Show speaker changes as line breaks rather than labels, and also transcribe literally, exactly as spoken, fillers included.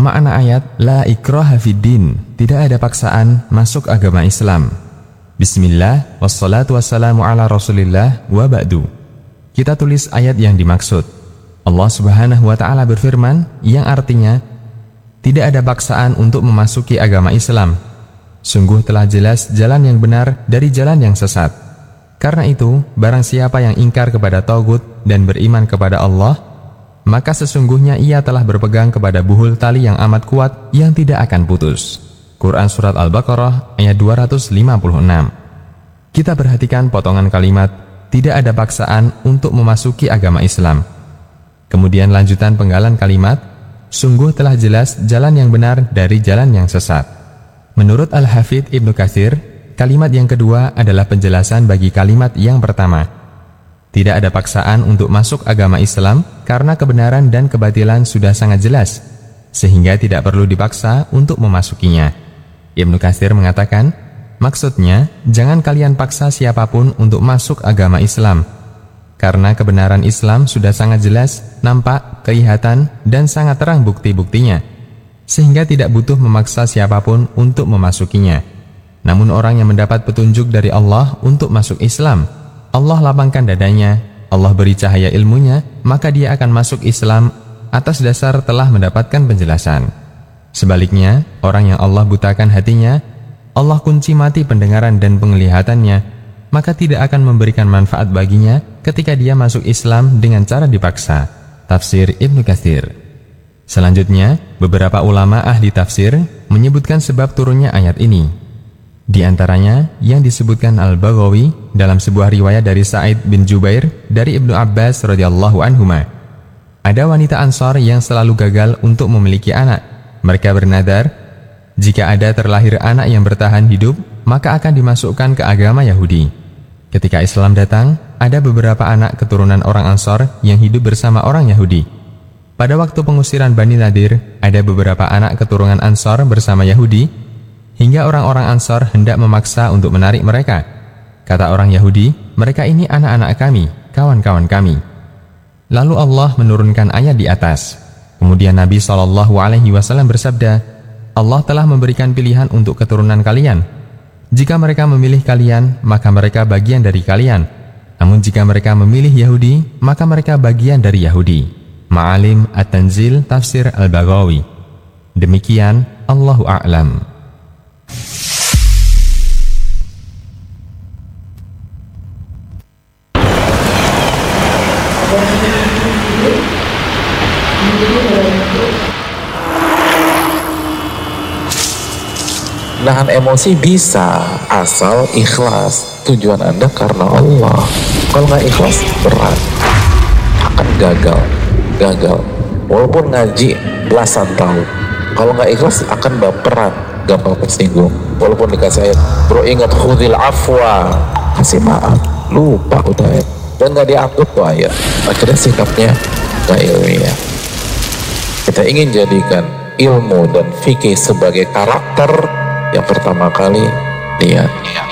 makna ayat La ikraha fiddin, tidak ada paksaan masuk agama Islam. Bismillah, wassalatu wassalamu ala rasulillah, wa ba'du. Kita tulis ayat yang dimaksud. Allah subhanahu wa ta'ala berfirman, yang artinya, tidak ada paksaan untuk memasuki agama Islam. Sungguh telah jelas jalan yang benar dari jalan yang sesat. Karena itu, barang siapa yang ingkar kepada Tagut dan beriman kepada Allah, maka sesungguhnya ia telah berpegang kepada buhul tali yang amat kuat yang tidak akan putus. Quran Surat Al-Baqarah ayat dua ratus lima puluh enam. Kita perhatikan potongan kalimat, tidak ada paksaan untuk memasuki agama Islam. Kemudian lanjutan penggalan kalimat, sungguh telah jelas jalan yang benar dari jalan yang sesat. Menurut Al-Hafidz Ibnu Katsir, kalimat yang kedua adalah penjelasan bagi kalimat yang pertama. Tidak ada paksaan untuk masuk agama Islam karena kebenaran dan kebatilan sudah sangat jelas, sehingga tidak perlu dipaksa untuk memasukinya. Ibnu Katsir mengatakan, maksudnya, jangan kalian paksa siapapun untuk masuk agama Islam, karena kebenaran Islam sudah sangat jelas, nampak, kelihatan, dan sangat terang bukti-buktinya, sehingga tidak butuh memaksa siapapun untuk memasukinya. Namun orang yang mendapat petunjuk dari Allah untuk masuk Islam, Allah lapangkan dadanya, Allah beri cahaya ilmunya, maka dia akan masuk Islam atas dasar telah mendapatkan penjelasan. Sebaliknya, orang yang Allah butakan hatinya, Allah kunci mati pendengaran dan penglihatannya, maka tidak akan memberikan manfaat baginya ketika dia masuk Islam dengan cara dipaksa. Tafsir Ibnu Katsir. Selanjutnya, beberapa ulama ahli tafsir menyebutkan sebab turunnya ayat ini. Di antaranya yang disebutkan Al-Baghawi dalam sebuah riwayat dari Sa'id bin Jubair dari Ibnu Abbas radhiyallahu anhuma. Ada wanita Ansar yang selalu gagal untuk memiliki anak. Mereka bernadar, jika ada terlahir anak yang bertahan hidup, maka akan dimasukkan ke agama Yahudi. Ketika Islam datang, ada beberapa anak keturunan orang Ansar yang hidup bersama orang Yahudi. Pada waktu pengusiran Bani Nadir, ada beberapa anak keturunan Ansar bersama Yahudi, hingga orang-orang Ansar hendak memaksa untuk menarik mereka. Kata orang Yahudi, mereka ini anak-anak kami, kawan-kawan kami. Lalu Allah menurunkan ayat di atas. Kemudian Nabi shallallahu alaihi wasallam bersabda, Allah telah memberikan pilihan untuk keturunan kalian. Jika mereka memilih kalian, maka mereka bagian dari kalian. Namun jika mereka memilih Yahudi, maka mereka bagian dari Yahudi. Ma'alim At-Tanzil Tafsir Al-Baghawi. Demikian, Allahu a'lam.
Nahan emosi bisa, asal ikhlas. Tujuan Anda karena Allah. Kalau nggak ikhlas, berat, akan gagal, gagal. Walaupun ngaji belasan tahun, kalau nggak ikhlas akan baperan, gampang tersinggung. Walaupun dikasih ayat, bro ingat khudil afwa, kasih maaf, lupa udah ayat, dan nggak diangkut tuh ayat. Akhirnya sikapnya nggak ilmiah. Kita ingin jadikan ilmu dan fikih sebagai karakter. Yang pertama kali, lihat